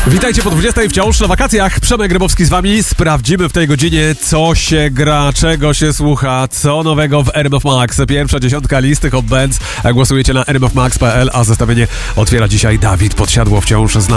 Witajcie po 20 wciąż na wakacjach. Przemek Grybowski z wami. Sprawdzimy w tej godzinie, co się gra, czego się słucha, co nowego w RMF Max. Pierwsza dziesiątka listy Hot Bands. Głosujecie na rmfmax.pl, a zestawienie otwiera dzisiaj Dawid Podsiadło wciąż z nami.